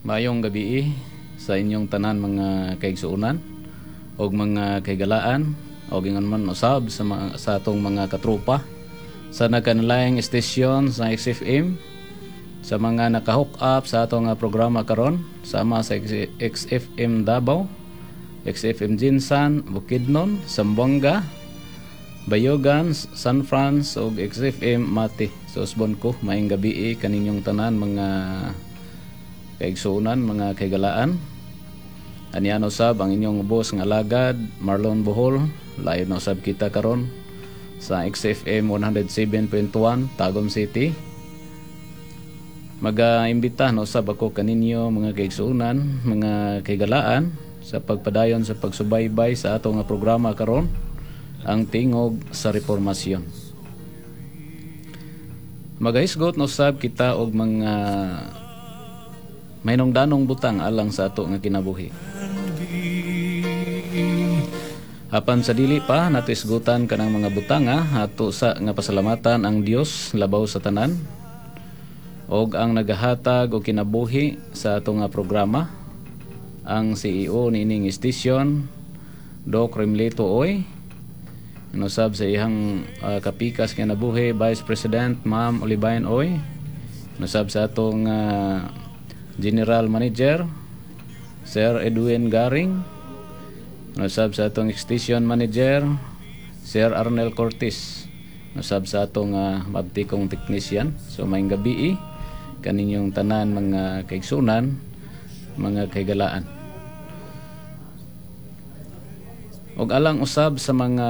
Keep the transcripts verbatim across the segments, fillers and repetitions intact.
Mayong gabi sa inyong tanan mga kaigsuunan o mga kaigalaan o gingon man usab sa, mga, sa atong mga katrupa sa nagkanalayang estasyon sa X F M, sa mga naka-hook up sa atong programa karon sama sa X F M Davao, X F M Jinsan, Bukidnon, Zamboanga, Bayogan, San Franz o X F M Mati. So usbon ko maayong gabi kaninyong tanan mga kaigsuunan, mga kaigalaan. Aniyan usab ang inyong boss nga alagad Marlon Bohol. Layo na usab kita karon sa X F M one oh seven point one Tagum City. Mag-imbita no usab ako kaninyo mga kaigsuunan, mga kaigalaan sa pagpadayon sa pagsubaybay sa atong nga programa karon, ang tingog sa reformasyon. Magahisgot no usab kita og mga may nung danong butang alang sa ato nga kinabuhi. Apan sa dili pa nato isgutan kanang mga butanga, ato sa nga pasalamatan ang Dios labaw sa tanan og ang nagahatag og kinabuhi sa ato nga programa, ang C E O nining istasyon, Doc Remleto Oy. Inusab sa ihang uh, kapikas nga nabuhi Vice President Ma'am Olibayan Oy. Inusab sa atong uh, General Manager Sir Edwin Garing. Nasab sa atong Station Manager Sir Arnel Cortez. Nasab sa atong uh, mabtikong technician. So maayong gabi kaninyong tanan mga kaigsunan, mga kaigalaan. Og alang usab sa mga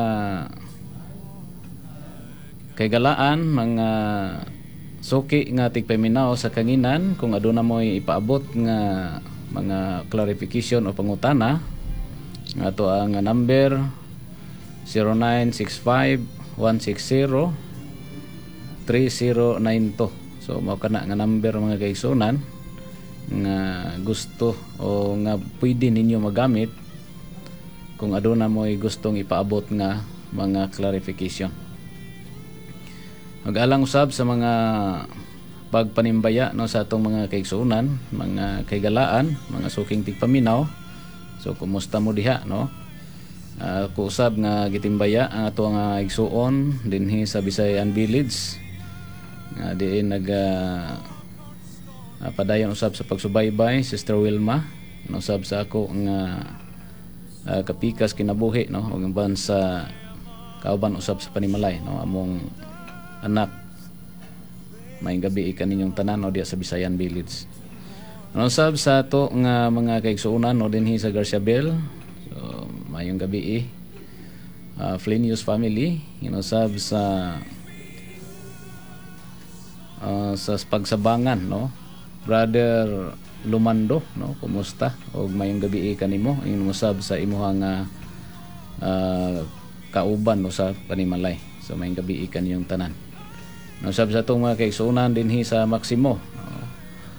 kaigalaan, mga suki nga tigpaminaw sa kanginan, kung aduna mo'y ipaabot nga mga clarification o pangutana, nga to ang number zero nine six five one six zero three zero nine two. So mao kana nga number mga kaigsunan nga gusto o nga pwede ninyo magamit kung aduna mo'y gustong ipaabot nga mga clarification. Mag-alang usab sa mga pagpanimbaya no sa atong mga kaigsuunan, mga kaigalaan, mga suking tigpaminaw. So kumusta mo diha no? Uh, kuusab nga gitimbaya ang ato nga igsuon dinhi sa Visayan Village. Nga uh, diin nag uh, uh, padayon usab sa pagsubaybay Sister Wilma, no usab sa ako nga uh, kapikas kinabuhi no ug ban sa kauban usab sa panimalay no among anak. Maayong gabi kaninyong tanan no diya sa Visayan Village. Ano sab sa ato nga mga kaigsuunan no dinhi sa Garcia Bell. So maayong gabi uh, Flynn News family, inusab sa uh, sa pagsabangan no Brother Lumando no, kumusta og maayong gabi kanimo, inusab sa imuhang uh, uh, kauban no sa panimalay. So maayong gabi kaniyong tanan. Nasab sa itong mga kaigsuunan dinhi sa Maximo